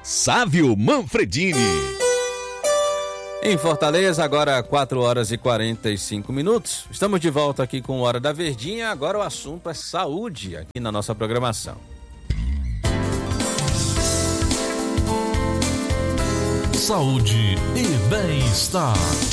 Sávio Manfredini. Em Fortaleza, agora 4 horas e 45 minutos. Estamos de volta aqui com Hora da Verdinha. Agora o assunto é saúde aqui na nossa programação. Saúde e bem-estar.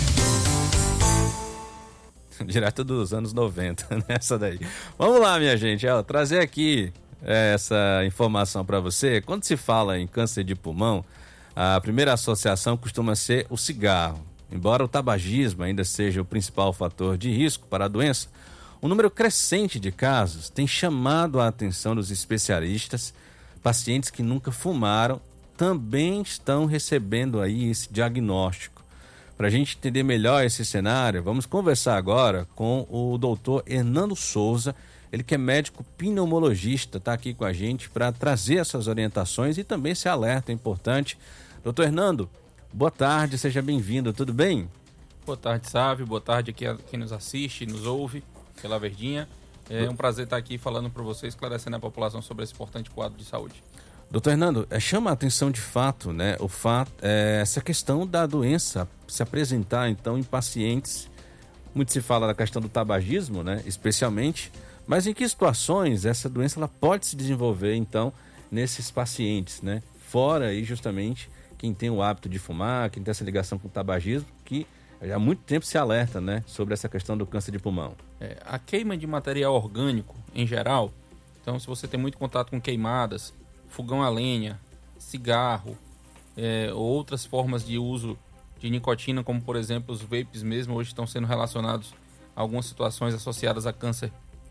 Direto dos anos 90, nessa daí. Vamos lá, minha gente. Trazer aqui essa informação para você. Quando se fala em câncer de pulmão, a primeira associação costuma ser o cigarro. Embora o tabagismo ainda seja o principal fator de risco para a doença, o número crescente de casos tem chamado a atenção dos especialistas. Pacientes que nunca fumaram também estão recebendo aí esse diagnóstico. Para a gente entender melhor esse cenário, vamos conversar agora com o doutor Hernando Souza, ele que é médico pneumologista, está aqui com a gente para trazer essas orientações e também esse alerta importante. Doutor Hernando, boa tarde, seja bem-vindo, tudo bem? Boa tarde, Sávio, boa tarde aqui a quem nos assiste, nos ouve pela Verdinha. É um prazer estar aqui falando para você, esclarecendo a população sobre esse importante quadro de saúde. Doutor Hernando, chama a atenção de fato, né? Essa questão da doença se apresentar, então, em pacientes. Muito se fala da questão do tabagismo, né? Especialmente. Mas em que situações essa doença ela pode se desenvolver, então, nesses pacientes, né? Fora aí, justamente, quem tem o hábito de fumar, quem tem essa ligação com o tabagismo, que há muito tempo se alerta, né? Sobre essa questão do câncer de pulmão. A queima de material orgânico, em geral, então, se você tem muito contato com queimadas, fogão a lenha, cigarro, outras formas de uso de nicotina, como por exemplo os vapes mesmo, hoje estão sendo relacionados a algumas situações associadas a câncer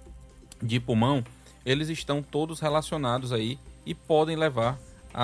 de pulmão, eles estão todos relacionados aí e podem levar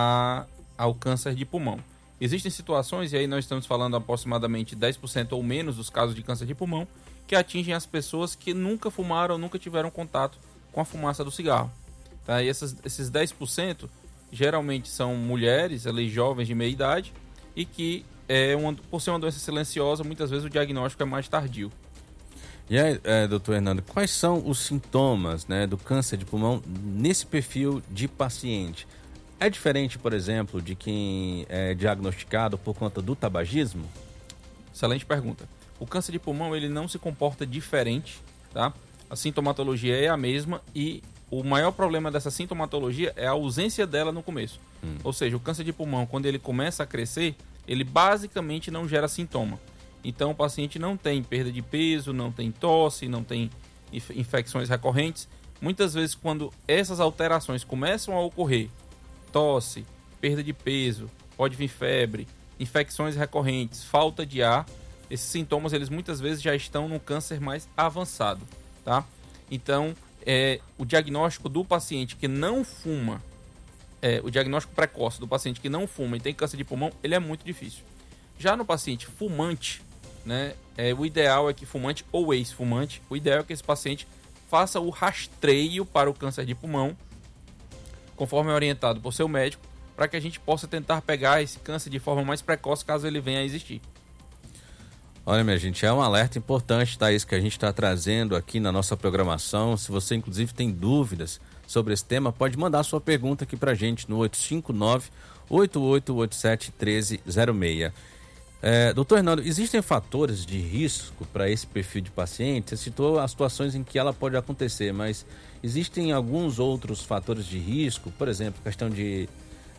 ao câncer de pulmão. Existem situações, e aí nós estamos falando aproximadamente 10% ou menos dos casos de câncer de pulmão, que atingem as pessoas que nunca fumaram, nunca tiveram contato com a fumaça do cigarro. Tá? E esses 10% geralmente são mulheres, ali, jovens de meia idade, e que, por ser uma doença silenciosa, muitas vezes o diagnóstico é mais tardio. E aí, doutor Hernando, quais são os sintomas, né, do câncer de pulmão nesse perfil de paciente? É diferente, por exemplo, de quem é diagnosticado por conta do tabagismo? Excelente pergunta. O câncer de pulmão ele não se comporta diferente, tá? A sintomatologia é a mesma e o maior problema dessa sintomatologia é a ausência dela no começo. Ou seja, o câncer de pulmão, quando ele começa a crescer, ele basicamente não gera sintoma. Então o paciente não tem perda de peso, não tem tosse, não tem infecções recorrentes. Muitas vezes quando essas alterações começam a ocorrer, tosse, perda de peso, pode vir febre, infecções recorrentes, falta de ar, esses sintomas eles muitas vezes já estão no câncer mais avançado, tá? Então o diagnóstico do paciente que não fuma, o diagnóstico precoce do paciente que não fuma e tem câncer de pulmão, ele é muito difícil. Já no paciente fumante, né, o ideal é que fumante ou ex-fumante, o ideal é que esse paciente faça o rastreio para o câncer de pulmão, conforme orientado por seu médico, para que a gente possa tentar pegar esse câncer de forma mais precoce, caso ele venha a existir. Olha, minha gente, é um alerta importante, tá? Isso que a gente está trazendo aqui na nossa programação. Se você, inclusive, tem dúvidas sobre esse tema, pode mandar sua pergunta aqui pra gente no 859-8887-1306. Doutor Hernando, existem fatores de risco para esse perfil de paciente? Você citou as situações em que ela pode acontecer, mas existem alguns outros fatores de risco? Por exemplo, questão de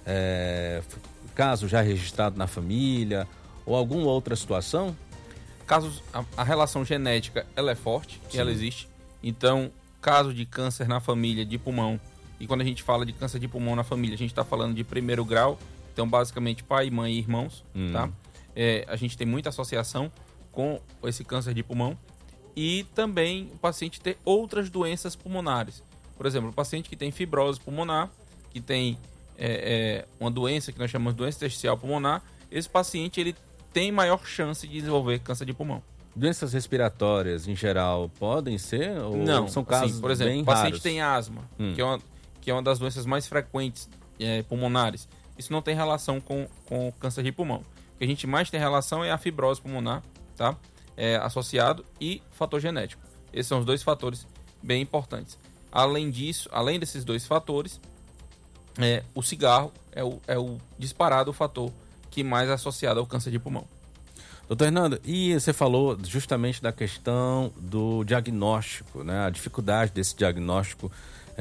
caso já registrado na família ou alguma outra situação? Casos, a relação genética ela é forte, e ela existe. Então, caso de câncer na família de pulmão, e quando a gente fala de câncer de pulmão na família, a gente está falando de primeiro grau, então basicamente pai, mãe e irmãos, tá? A gente tem muita associação com esse câncer de pulmão e também o paciente ter outras doenças pulmonares. Por exemplo, o paciente que tem fibrose pulmonar, que tem uma doença que nós chamamos de doença intersticial pulmonar, esse paciente ele tem maior chance de desenvolver câncer de pulmão. Doenças respiratórias, em geral, podem ser? Ou não, são casos assim, por exemplo, bem o paciente raros? tem asma, que é uma das doenças mais frequentes pulmonares. Isso não tem relação com o câncer de pulmão. O que a gente mais tem relação é a fibrose pulmonar, tá? Associado e fator genético. Esses são os dois fatores bem importantes. Além disso, além desses dois fatores, o cigarro é o disparado fator que mais é associado ao câncer de pulmão. Doutor Hernando, e você falou justamente da questão do diagnóstico, né? A dificuldade desse diagnóstico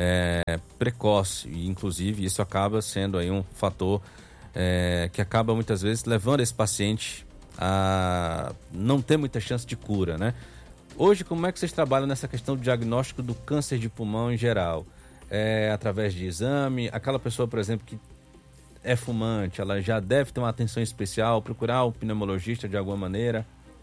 precoce, e inclusive isso acaba sendo aí um fator que acaba muitas vezes levando esse paciente a não ter muita chance de cura, né? Hoje, como é que vocês trabalham nessa questão do diagnóstico do câncer de pulmão em geral? Através de exame? Aquela pessoa, por exemplo, que é fumante, ela já deve ter uma atenção especial, procurar um pneumologista de alguma maneira?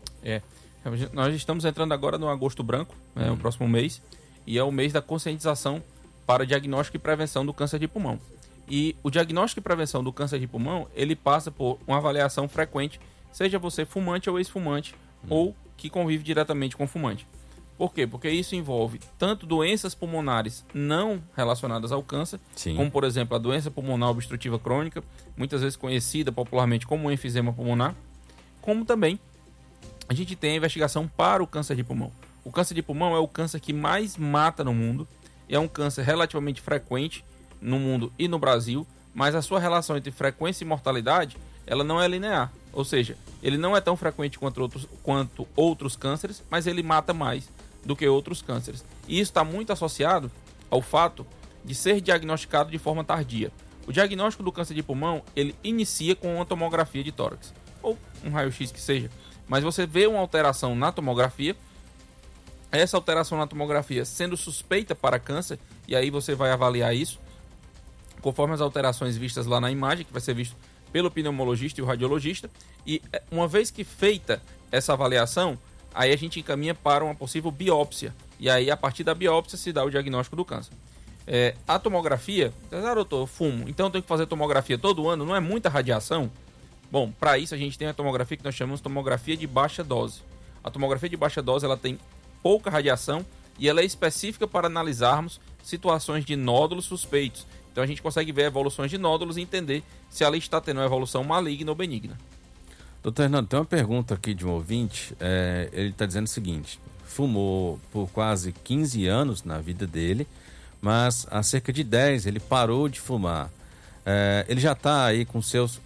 Nós estamos entrando agora no agosto branco, o próximo mês, e é o mês da conscientização para diagnóstico e prevenção do câncer de pulmão. E o diagnóstico e prevenção do câncer de pulmão, ele passa por uma avaliação frequente, seja você fumante ou ex-fumante, ou que convive diretamente com fumante. Por quê? Porque isso envolve tanto doenças pulmonares não relacionadas ao câncer, como, por exemplo, a doença pulmonar obstrutiva crônica, muitas vezes conhecida popularmente como enfisema pulmonar, como também a gente tem a investigação para o câncer de pulmão. O câncer de pulmão é o câncer que mais mata no mundo, é um câncer relativamente frequente no mundo e no Brasil, mas a sua relação entre frequência e mortalidade, ela não é linear. Ou seja, ele não é tão frequente quanto outros cânceres, mas ele mata mais do que outros cânceres. E isso está muito associado ao fato de ser diagnosticado de forma tardia. O diagnóstico do câncer de pulmão, ele inicia com uma tomografia de tórax, ou um raio-x que seja. Mas você vê uma alteração na tomografia, essa alteração na tomografia sendo suspeita para câncer, e aí você vai avaliar isso, conforme as alterações vistas lá na imagem, que vai ser visto pelo pneumologista e o radiologista, e uma vez que feita essa avaliação, aí a gente encaminha para uma possível biópsia. E aí, a partir da biópsia, se dá o diagnóstico do câncer. A tomografia, doutor, eu fumo, então eu tenho que fazer tomografia todo ano, não é muita radiação? Bom, para isso a gente tem a tomografia que nós chamamos de tomografia de baixa dose. A tomografia de baixa dose, ela tem pouca radiação e ela é específica para analisarmos situações de nódulos suspeitos. Então a gente consegue ver evoluções de nódulos e entender se ela está tendo uma evolução maligna ou benigna. Doutor Hernando, tem uma pergunta aqui de um ouvinte, ele está dizendo o seguinte: fumou por quase 15 anos na vida dele, mas há cerca de 10 ele parou de fumar. Ele já está aí com seus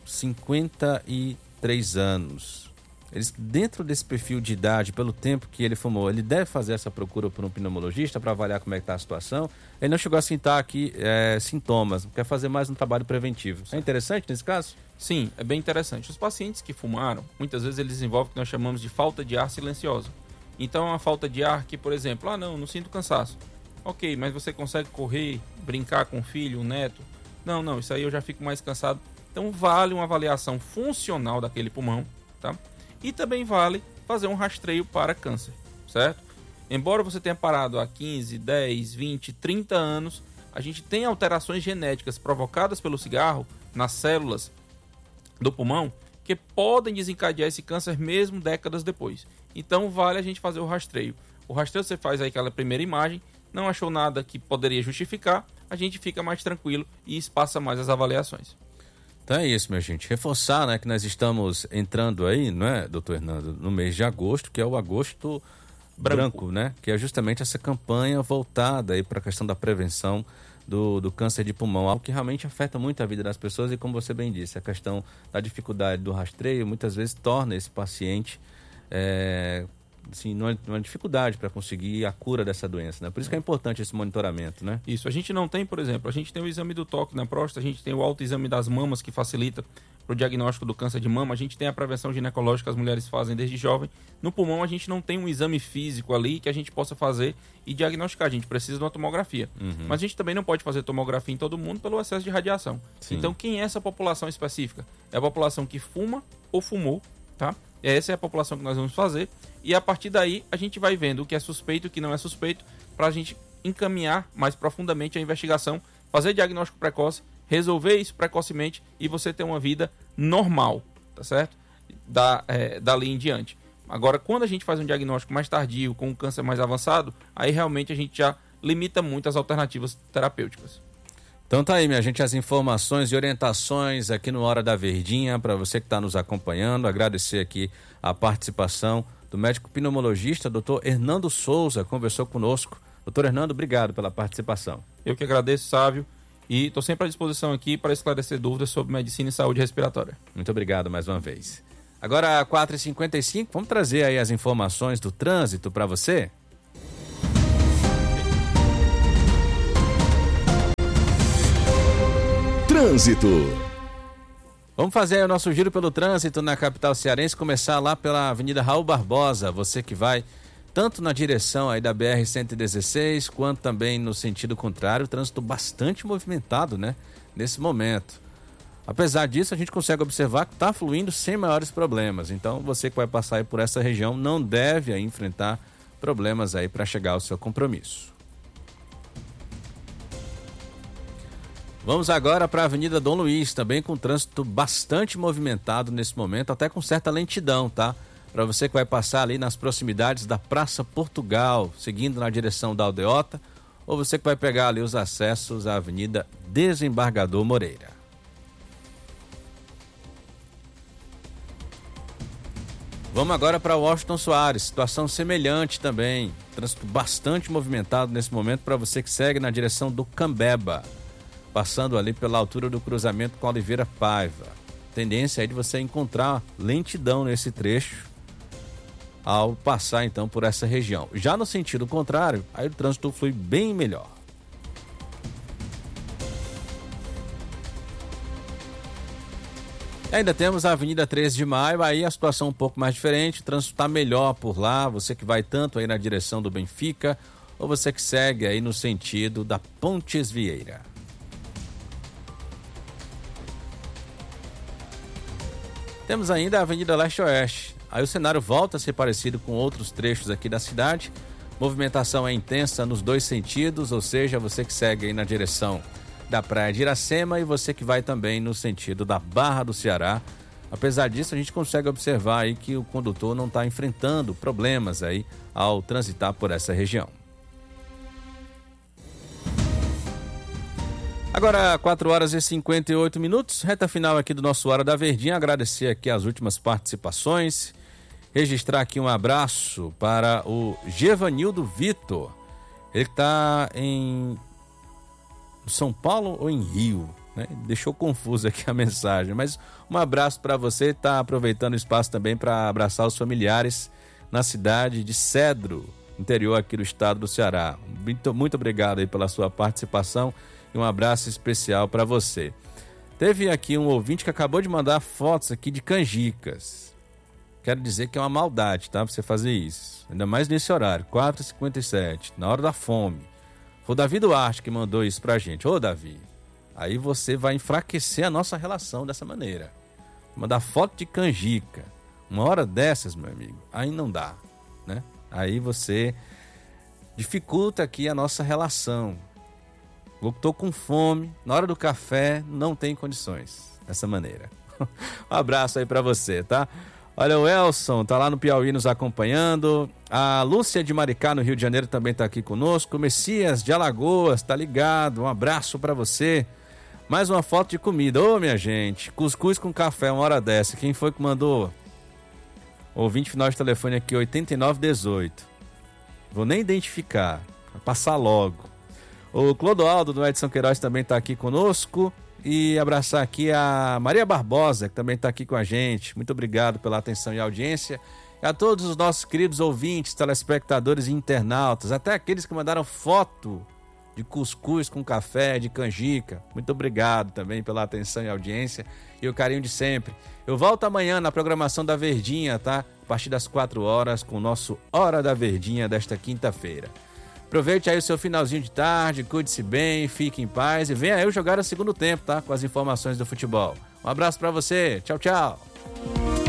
53 anos. Dentro desse perfil de idade, pelo tempo que ele fumou, ele deve fazer essa procura por um pneumologista para avaliar como é que está a situação? Ele não chegou a citar aqui sintomas, quer fazer mais um trabalho preventivo. É interessante nesse caso? Sim, é bem interessante. Os pacientes que fumaram, muitas vezes eles desenvolvem o que nós chamamos de falta de ar silenciosa. Então, é uma falta de ar que, por exemplo, não sinto cansaço. Ok, mas você consegue correr, brincar com o filho, o neto? Não, isso aí eu já fico mais cansado. Então, vale uma avaliação funcional daquele pulmão, tá? E também vale fazer um rastreio para câncer, certo? Embora você tenha parado há 15, 10, 20, 30 anos, a gente tem alterações genéticas provocadas pelo cigarro nas células do pulmão que podem desencadear esse câncer mesmo décadas depois. Então vale a gente fazer o rastreio. O rastreio você faz aí aquela primeira imagem, não achou nada que poderia justificar, a gente fica mais tranquilo e espaça mais as avaliações. Então é isso, minha gente. Reforçar, né, que nós estamos entrando aí, não é, doutor Hernando, no mês de agosto, que é o agosto branco, né? Que é justamente essa campanha voltada aí para a questão da prevenção do câncer de pulmão, algo que realmente afeta muito a vida das pessoas e, como você bem disse, a questão da dificuldade do rastreio muitas vezes torna esse paciente numa dificuldade para conseguir a cura dessa doença, né? Por isso que é importante esse monitoramento, né? Isso, a gente não tem, por exemplo, a gente tem o exame do toque na próstata, a gente tem o autoexame das mamas que facilita para o diagnóstico do câncer de mama, a gente tem a prevenção ginecológica que as mulheres fazem desde jovem. No pulmão a gente não tem um exame físico ali que a gente possa fazer e diagnosticar, a gente precisa de uma tomografia. Mas a gente também não pode fazer tomografia em todo mundo pelo excesso de radiação. Sim. Então quem é essa população específica? É a população que fuma ou fumou, tá? Essa é a população que nós vamos fazer e a partir daí a gente vai vendo o que é suspeito e o que não é suspeito para a gente encaminhar mais profundamente a investigação, fazer diagnóstico precoce, resolver isso precocemente e você ter uma vida normal, tá certo? Dali em diante. Agora, quando a gente faz um diagnóstico mais tardio, com um câncer mais avançado, aí realmente a gente já limita muito as alternativas terapêuticas. Então tá aí, minha gente, as informações e orientações aqui no Hora da Verdinha, para você que está nos acompanhando. Agradecer aqui a participação do médico pneumologista, Dr. Hernando Souza, conversou conosco. Dr. Hernando, obrigado pela participação. Eu que agradeço, Sávio. E estou sempre à disposição aqui para esclarecer dúvidas sobre medicina e saúde respiratória. Muito obrigado mais uma vez. Agora, 4h55, vamos trazer aí as informações do trânsito para você? Trânsito. Vamos fazer aí o nosso giro pelo trânsito na capital cearense, começar lá pela Avenida Raul Barbosa, você que vai tanto na direção aí da BR-116, quanto também no sentido contrário, trânsito bastante movimentado, né, nesse momento. Apesar disso, a gente consegue observar que está fluindo sem maiores problemas, então você que vai passar aí por essa região não deve aí enfrentar problemas aí para chegar ao seu compromisso. Vamos agora para a Avenida Dom Luiz, também com trânsito bastante movimentado nesse momento, até com certa lentidão, tá? Para você que vai passar ali nas proximidades da Praça Portugal, seguindo na direção da Aldeota, ou você que vai pegar ali os acessos à Avenida Desembargador Moreira. Vamos agora para Washington Soares, situação semelhante também, trânsito bastante movimentado nesse momento para você que segue na direção do Cambeba, passando ali pela altura do cruzamento com Oliveira Paiva. Tendência aí de você encontrar lentidão nesse trecho ao passar então por essa região. Já no sentido contrário, aí o trânsito flui bem melhor. E ainda temos a Avenida 13 de Maio, aí a situação um pouco mais diferente, o trânsito está melhor por lá, você que vai tanto aí na direção do Benfica, ou você que segue aí no sentido da Pontes Vieira. Temos ainda a Avenida Leste-Oeste. Aí o cenário volta a ser parecido com outros trechos aqui da cidade. Movimentação é intensa nos dois sentidos, ou seja, você que segue aí na direção da Praia de Iracema e você que vai também no sentido da Barra do Ceará. Apesar disso, a gente consegue observar aí que o condutor não está enfrentando problemas aí ao transitar por essa região. Agora, 4h58, reta final aqui do nosso Hora da Verdinha. Agradecer aqui as últimas participações. Registrar aqui um abraço para o Gevanildo Vitor. Ele está em São Paulo ou em Rio, né? Deixou confuso aqui a mensagem, mas um abraço para você. Está aproveitando o espaço também para abraçar os familiares na cidade de Cedro, interior aqui do estado do Ceará. Muito obrigado aí pela sua participação e um abraço especial para você. Teve aqui um ouvinte que acabou de mandar fotos aqui de canjicas. Quero dizer que é uma maldade, tá? Você fazer isso. Ainda mais nesse horário, 4h57, na hora da fome. Foi o Davi Duarte que mandou isso pra gente. Ô, Davi, aí você vai enfraquecer a nossa relação dessa maneira. Mandar foto de canjica. Uma hora dessas, meu amigo, aí não dá, né? Aí você dificulta aqui a nossa relação. Eu tô com fome, na hora do café não tem condições, dessa maneira. Um abraço aí pra você, tá? Olha, o Elson tá lá no Piauí nos acompanhando. A Lúcia de Maricá, no Rio de Janeiro, também tá aqui conosco. O Messias de Alagoas, tá ligado. Um abraço pra você. Mais uma foto de comida. Ô, minha gente, cuscuz com café, uma hora dessa. Quem foi que mandou? Ouvinte final de telefone aqui, 8918. Vou nem identificar, vai passar logo. O Clodoaldo do Edson Queiroz também tá aqui conosco. E abraçar aqui a Maria Barbosa, que também está aqui com a gente. Muito obrigado pela atenção e audiência. E a todos os nossos queridos ouvintes, telespectadores e internautas, até aqueles que mandaram foto de cuscuz com café, de canjica. Muito obrigado também pela atenção e audiência e o carinho de sempre. Eu volto amanhã na programação da Verdinha, tá? A partir das 4 horas com o nosso Hora da Verdinha desta quinta-feira. Aproveite aí o seu finalzinho de tarde, cuide-se bem, fique em paz e venha eu jogar o segundo tempo, tá? Com as informações do futebol. Um abraço pra você, tchau, tchau.